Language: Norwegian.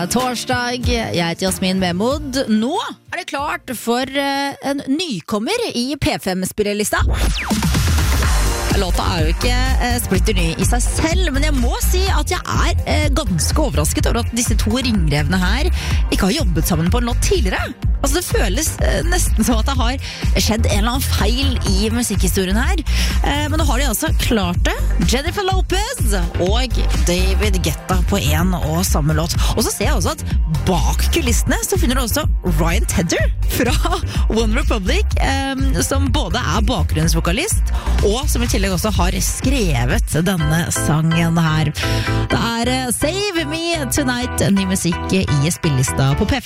torsdag. Jeg heter Jasmin Mehmood. Nå det klart for en nykommer i P5-spillelista. Låta jo ikke splitter ny i seg selv, men jeg må si at jeg ganske overrasket over at disse to ringrevene her ikke har jobbet sammen på en låt tidligere. Altså det føles nesten som at det har skjedd en eller annen feil i musikkhistorien her. Men nå har de altså klart det. Jennifer Lopez og David Guetta på en og samme låt. Og så ser jeg også at bak kulissene så finner du også Ryan Tedder fra One Republic, som både bakgrunnsvokalist og som i tillegg også har skrevet denne sangen her. Det Save Me Tonight, ny musikk i spillelista på P5.